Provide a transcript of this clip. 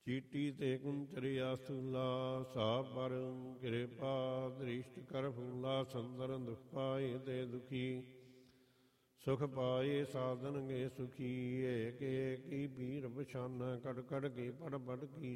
ਚੀਟੀ ਤੇ ਕੁੰਚਰਿਆ ਸੂਲਾ ਸਾ ਪਰ ਕਿਰਪਾ ਦ੍ਰਿਸ਼ਟ ਕਰ ਫੂਲਾ ਸੰਦਰਨ ਦੁਖ ਪਾਏ ਤੇ ਦੁਖੀ ਸੁਖ ਪਾਏ ਸਾਧਨ ਗੇ ਸੁਖੀ ਏਕ ਏਕ ਹੀ ਪੀਰ ਪਛਾਨਾ ਕੜ ਕੜ ਕੇ ਪੜ ਪੜ ਕੀ